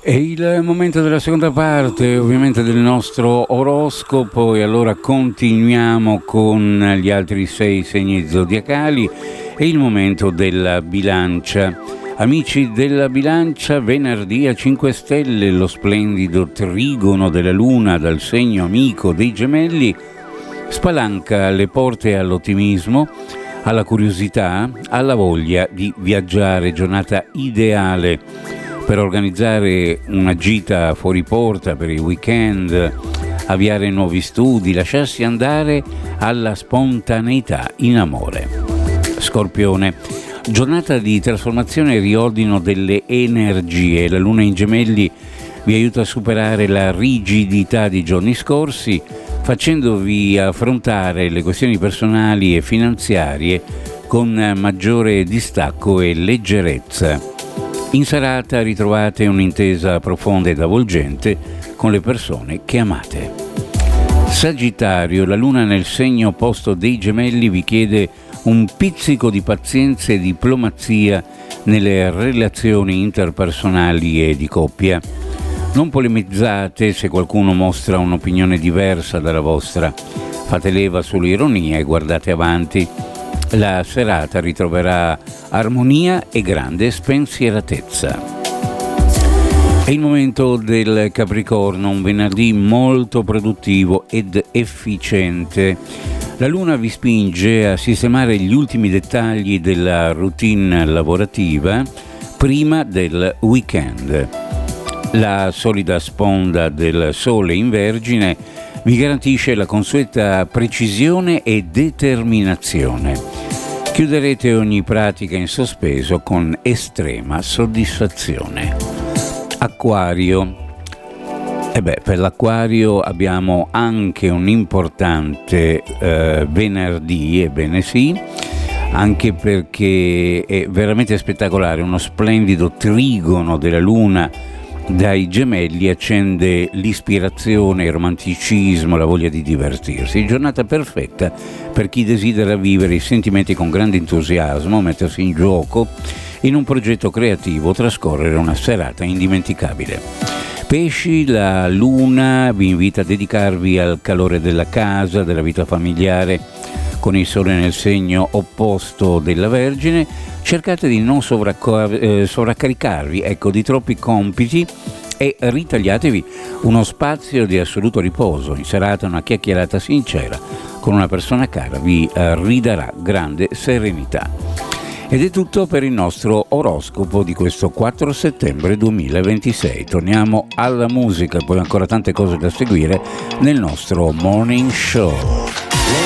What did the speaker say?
È il momento della seconda parte, ovviamente, del nostro oroscopo, e allora continuiamo con gli altri 6 segni zodiacali. È il momento della bilancia. Amici della bilancia, venerdì a 5 stelle lo splendido trigono della luna dal segno amico dei gemelli spalanca le porte all'ottimismo, alla curiosità, alla voglia di viaggiare, giornata ideale per organizzare una gita fuori porta per il weekend, avviare nuovi studi, lasciarsi andare alla spontaneità in amore. Scorpione, giornata di trasformazione e riordino delle energie. La luna in gemelli vi aiuta a superare la rigidità di giorni scorsi, facendovi affrontare le questioni personali e finanziarie con maggiore distacco e leggerezza. In serata ritrovate un'intesa profonda ed avvolgente con le persone che amate. Sagittario, la luna nel segno opposto dei gemelli vi chiede un pizzico di pazienza e diplomazia nelle relazioni interpersonali e di coppia. Non polemizzate se qualcuno mostra un'opinione diversa dalla vostra. Fate leva sull'ironia e guardate avanti. La serata ritroverà armonia e grande spensieratezza. È il momento del Capricorno, un venerdì molto produttivo ed efficiente. La luna vi spinge a sistemare gli ultimi dettagli della routine lavorativa prima del weekend. La solida sponda del sole in Vergine vi garantisce la consueta precisione e determinazione. Chiuderete ogni pratica in sospeso con estrema soddisfazione. Acquario. Per l'Acquario abbiamo anche un importante venerdì, ebbene sì, anche perché è veramente spettacolare, uno splendido trigono della luna dai gemelli accende l'ispirazione, il romanticismo, la voglia di divertirsi. Giornata perfetta per chi desidera vivere i sentimenti con grande entusiasmo, mettersi in gioco in un progetto creativo, trascorrere una serata indimenticabile. Pesci, la luna vi invita a dedicarvi al calore della casa, della vita familiare. Con il sole nel segno opposto della Vergine, cercate di non sovraccaricarvi di troppi compiti e ritagliatevi uno spazio di assoluto riposo. In serata una chiacchierata sincera con una persona cara vi ridarà grande serenità. Ed è tutto per il nostro oroscopo di questo 4 settembre 2026. Torniamo alla musica, poi ancora tante cose da seguire nel nostro Morning Show.